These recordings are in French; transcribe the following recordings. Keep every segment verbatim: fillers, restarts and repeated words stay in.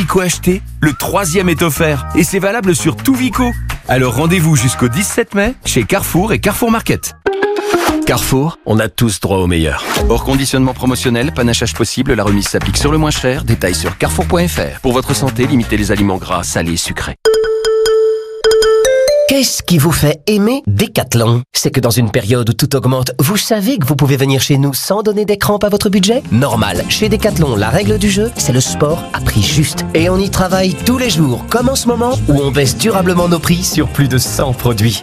Vico acheté, le troisième est offert. Et c'est valable sur tout Vico. Alors rendez-vous jusqu'au dix-sept mai chez Carrefour et Carrefour Market. Carrefour, on a tous droit au meilleur. Hors conditionnement promotionnel, panachage possible, la remise s'applique sur le moins cher. Détails sur carrefour point f r. Pour votre santé, limitez les aliments gras, salés et sucrés. Qu'est-ce qui vous fait aimer Decathlon? C'est que dans une période où tout augmente, vous savez que vous pouvez venir chez nous sans donner des crampes à votre budget? Normal. Chez Decathlon, la règle du jeu, c'est le sport à prix juste. Et on y travaille tous les jours, comme en ce moment, où on baisse durablement nos prix sur plus de cent produits.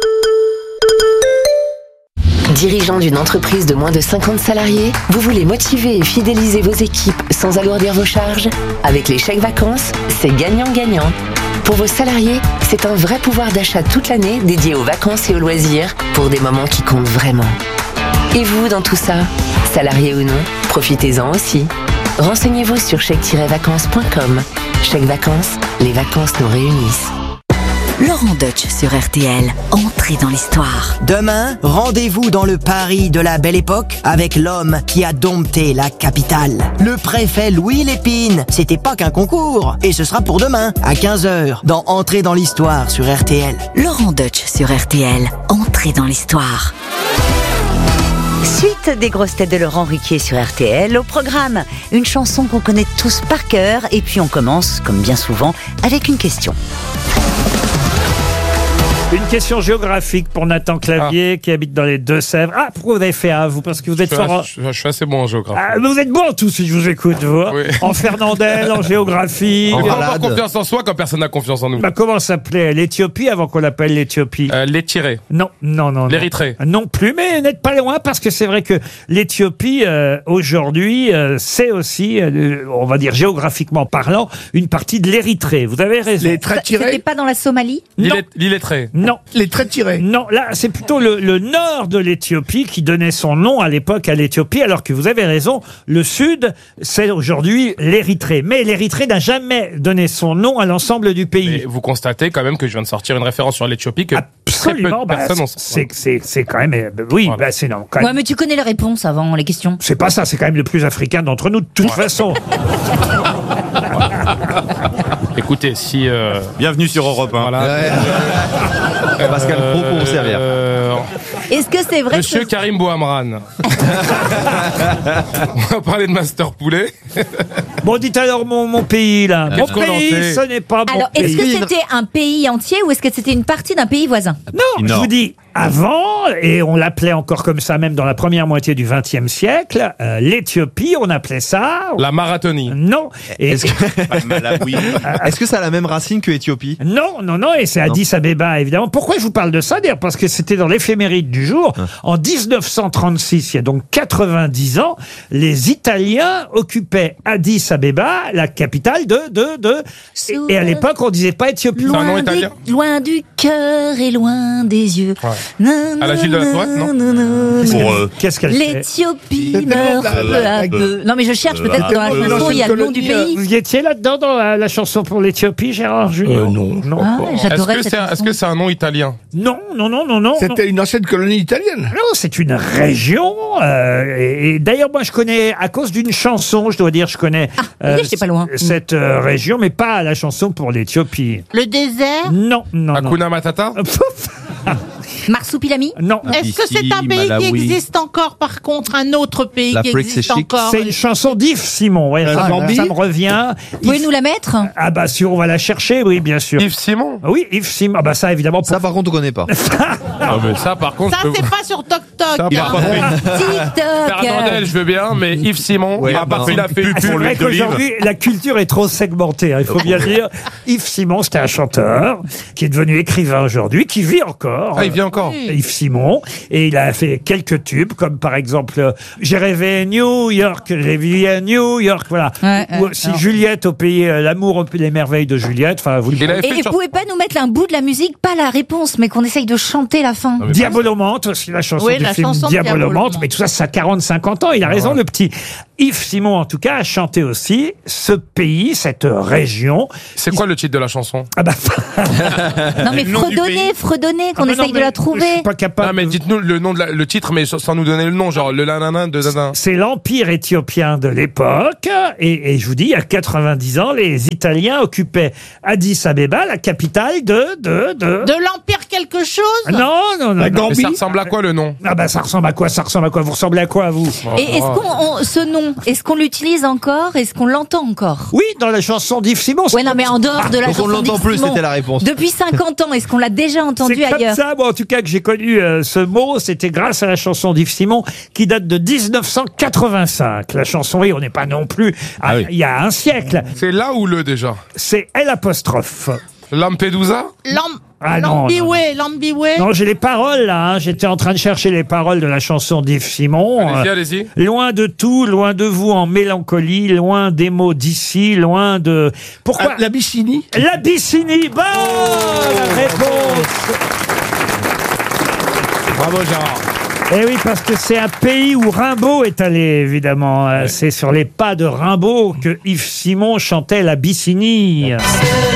Dirigeant d'une entreprise de moins de cinquante salariés, vous voulez motiver et fidéliser vos équipes sans alourdir vos charges? Avec les chèques vacances, c'est gagnant-gagnant. Pour vos salariés, c'est un vrai pouvoir d'achat toute l'année dédié aux vacances et aux loisirs pour des moments qui comptent vraiment. Et vous, dans tout ça, salariés ou non, profitez-en aussi. Renseignez-vous sur chèque tiret vacances point com. Chèque vacances, les vacances nous réunissent. Laurent Deutsch sur R T L, entrez dans l'histoire. Demain, rendez-vous dans le Paris de la Belle Époque avec l'homme qui a dompté la capitale. Le préfet Louis Lépine. C'était pas qu'un concours. Et ce sera pour demain, à quinze heures, dans Entrez dans l'histoire sur R T L. Laurent Deutsch sur R T L, entrez dans l'histoire. Suite des grosses têtes de Laurent Ruquier sur R T L. Au programme, une chanson qu'on connaît tous par cœur. Et puis on commence, comme bien souvent, avec une question. Une question géographique pour Nathan Clavier, ah. qui habite dans les Deux-Sèvres. Ah, pourquoi vous avez fait un, vous? Parce que vous êtes je fort... suis, je, je suis assez bon en géographie. Ah, vous êtes bon en tout, si je vous écoute, vous. Oui. En Fernandel, en géographie. On n'a pas confiance en soi quand personne n'a confiance en nous. Bah, comment s'appelait l'Éthiopie avant qu'on l'appelle l'Éthiopie? euh, L'Éthyrée. Non, non, non. L'Érythrée. Non plus, mais vous n'êtes pas loin, parce que c'est vrai que l'Éthiopie, euh, aujourd'hui, euh, c'est aussi, euh, on va dire géographiquement parlant, une partie de l'Érythrée. Vous avez raison. Les traits tirés. C'était pas dans la Somalie? L'Illettrée. Non. Les traits tirés. Non, là, c'est plutôt le, le nord de l'Éthiopie qui donnait son nom à l'époque à l'Éthiopie, alors que vous avez raison, le sud, c'est aujourd'hui l'Érythrée. Mais l'Érythrée n'a jamais donné son nom à l'ensemble du pays. Mais vous constatez quand même que je viens de sortir une référence sur l'Éthiopie que absolument, très peu de personnes bah, ont... c'est, c'est, c'est quand même... Euh, oui, voilà. bah, c'est non. Quand même. Ouais, mais tu connais les réponses avant les questions. C'est pas ça, c'est quand même le plus africain d'entre nous, de toute ouais. façon. Écoutez, si... Euh... Bienvenue sur Europe un. Voilà. Ouais. Pascal Pro pour vous servir. Euh... Est-ce que c'est vrai Monsieur que... Karim Bouhamran. On va parler de Master Poulet. Bon, dites alors mon, mon pays, là. Mon pays, ce n'est pas mon alors, pays. Alors, est-ce que c'était un pays entier ou est-ce que c'était une partie d'un pays voisin? Non, je vous dis... Avant, et on l'appelait encore comme ça même dans la première moitié du vingtième siècle, euh, l'Éthiopie, on appelait ça... La Maratonie. Non. Et Est-ce que... Est-ce que ça a la même racine que Éthiopie? Non, non, non, et c'est Addis Abeba, évidemment. Pourquoi je vous parle de ça, d'ailleurs? Parce que c'était dans l'éphéméride du jour. Hein. En dix-neuf cent trente-six, il y a donc quatre-vingt-dix ans, les Italiens occupaient Addis Abeba, la capitale de... de, de et, et à l'époque, on disait pas Éthiopie. Loin, des, loin du cœur et loin des yeux. Ouais. À la Gilles de la Tourette, non? Qu'est-ce, qu'elle, qu'est-ce qu'elle fait? L'Éthiopie meurt peu à peu. Non, mais je cherche, peut-être que dans la chanson, il y a le nom du pays. Vous y étiez là-dedans, dans la, la chanson pour l'Éthiopie, Gérard Junior? euh, Non. non. Ah, j'adorais est-ce, que cette c'est, est-ce que c'est un nom italien? Non, non, non, non, non. C'était non. une ancienne colonie italienne. Non, c'est une région. Euh, et, et d'ailleurs, moi, je connais, à cause d'une chanson, je dois dire, je connais ah, euh, j'étais pas loin. cette euh, région, mais pas la chanson pour l'Éthiopie. Le désert? Non, non, Hakuna non. Matata? Marsupilami? Non. Est-ce que c'est un pays Malawi. qui existe encore, par contre, un autre pays L'Afrique, qui existe c'est encore? C'est une chanson d'Yves Simon. Ouais, ça, ça me revient. Vous pouvez Yves... nous la mettre? Ah bah si on va la chercher, oui, bien sûr. Yves Simon? Oui, Yves Simon. Ah bah ça, évidemment. Pour... Ça, par contre, on connaît pas. Ah, mais ça, par contre... Ça, je... c'est pas sur Toc Toc. Ça, par contre... TikTok. Fernandel, je veux bien, mais Yves Simon, ouais, à part qu'il a fait ah, c'est vrai qu'aujourd'hui, la culture est trop segmentée, hein, il faut bien le dire. Yves Simon, c'était un chanteur qui est devenu écrivain aujourd'hui, qui vit encore. Ah, il vit encore. Oui. Yves Simon. Et il a fait quelques tubes, comme par exemple euh, J'ai rêvé à New York, j'ai vécu à New York, voilà. Ouais, Ou ouais, aussi alors. Juliette au pays, euh, l'amour au pays des merveilles de Juliette. Enfin, vous le Il avait Et, fait et sur- pouvez pas nous mettre un bout de la musique, pas la réponse, mais qu'on essaye de chanter la fin? Non, mais Diabolomante aussi, la chanson Oui, du la film chanson de Diabolomante, Diabolomante. mais tout ça, ça a quarante à cinquante ans, il a raison, ouais. le petit. Yves Simon, en tout cas, a chanté aussi ce pays, cette région. C'est quoi le titre de la chanson? Ah bah, Non, mais Le nom du fredonner, pays. fredonner, qu'on Ah bah non, essaye de la Je trouver. suis pas capable. Non, mais dites-nous le nom de la- le titre, mais sans sans nous donner le nom, genre le nanana de nanana. C'est l'empire éthiopien de l'époque. Et, et je vous dis, il y a quatre-vingt-dix ans, les Italiens occupaient Addis Abeba, la capitale de... De, de... De l'Empire quelque chose? Non, non, non. non. Mais ça ressemble à quoi le nom? Ah bah ça ressemble à quoi? Ça ressemble à quoi? Vous ressemblez à quoi, vous? Et est-ce qu'on, on- ce nom, est-ce qu'on l'utilise encore? Est-ce qu'on l'entend encore? Oui, dans la chanson d'Yves Simon. c'est Ouais, non, mais en dehors de la Donc on chanson l'entend d'Yves plus, Simon, c'était la réponse. Depuis cinquante ans, est-ce qu'on l'a déjà entendu C'est comme ailleurs? ça, moi, en tout cas, que j'ai connu euh, ce mot. C'était grâce à la chanson d'Yves Simon, qui date de dix-neuf cent quatre-vingt-cinq. La chanson, oui, on n'est pas non plus à- Ah oui. il y a un siècle. C'est là ou le déjà? C'est L apostrophe. Lampedusa? Lam- Ah non, Lambiway, Lambiway. Non, j'ai les paroles là. hein. J'étais en train de chercher les paroles de la chanson d'Yves Simon. Allez-y, Euh, allez-y. Loin de tout, loin de vous en mélancolie, loin des mots d'ici, loin de... Pourquoi L'Abyssinie. L'Abyssinie. Bonne réponse. Bravo, Gérard. Eh oui, parce que c'est un pays où Rimbaud est allé, évidemment. Euh, C'est sur les pas de Rimbaud que Yves Simon chantait l'Abyssinie.